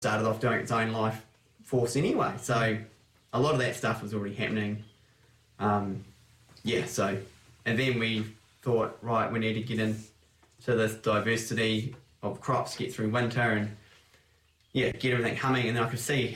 started off doing its own life force anyway. So a lot of that stuff was already happening. And then we thought, right, we need to get into this diversity of crops, get through winter and get everything humming. And then I could see